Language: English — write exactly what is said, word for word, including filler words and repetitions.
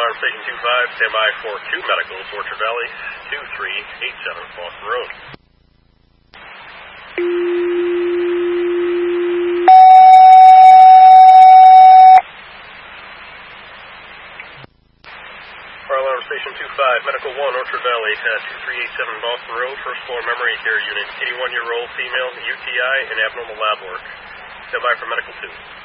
Alarm Station two five, stand by for two medicals, Orchard Valley, two three eight seven Boston Road. Fire Alarm Station two five, Medical one, Orchard Valley, uh, two three eight seven Boston Road, first floor memory care unit, eighty-one-year-old female, U T I, and abnormal lab work. Stand by for Medical two.